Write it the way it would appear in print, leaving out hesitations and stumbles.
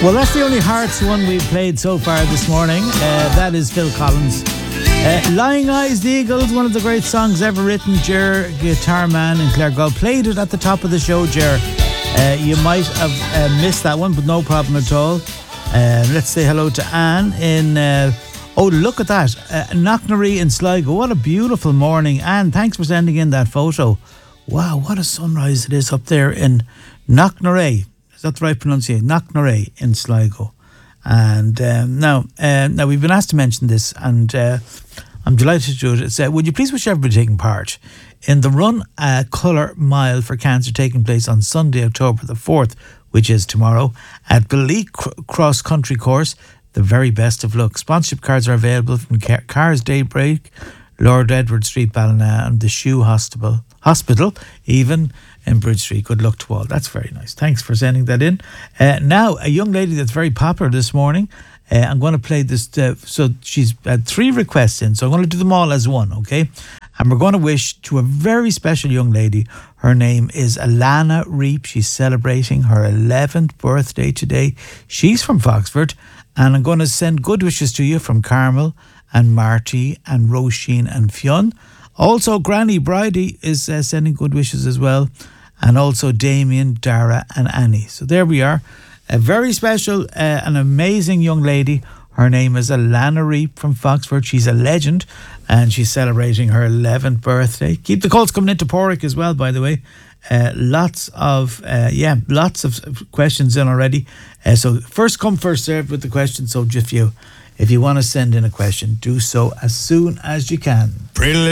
Well, that's the only Hearts one we've played so far this morning. That is Phil Collins. Lying Eyes, the Eagles, one of the great songs ever written. Ger, guitar man in Claregal, played it at the top of the show, Ger. You might have missed that one, but no problem at all. Let's say hello to Anne in... oh, look at that. Knocknarea in Sligo. What a beautiful morning. Anne, thanks for sending in that photo. Wow, what a sunrise it is up there in Knocknarea. Is that the right pronunciation? Knocknarea in Sligo. And now we've been asked to mention this, and I'm delighted to do it. It's, would you please wish everybody taking part in the Run Colour Mile for Cancer taking place on Sunday, October the 4th, which is tomorrow, at Belize Cross Country Course. The very best of luck. Sponsorship cards are available from Cars Daybreak, Lord Edward Street, Ballina, and the Shoe Hospital, even in Bridge Street. Good luck to all. That's very nice. Thanks for sending that in. Now, a young lady that's very popular this morning. I'm going to play this. So she's had 3 requests in, so I'm going to do them all as one, okay? And we're going to wish to a very special young lady. Her name is Alana Reap. She's celebrating her 11th birthday today. She's from Foxford. And I'm going to send good wishes to you from Carmel and Marty and Roisin and Fionn. Also, Granny Bridie is sending good wishes as well. And also Damien, Dara and Annie. So there we are. A very special, an amazing young lady. Her name is Alana Reap from Foxford. She's a legend and she's celebrating her 11th birthday. Keep the calls coming into Porrick as well, by the way. Lots of questions in already. So first come, first served with the question. So if you want to send in a question, do so as soon as you can.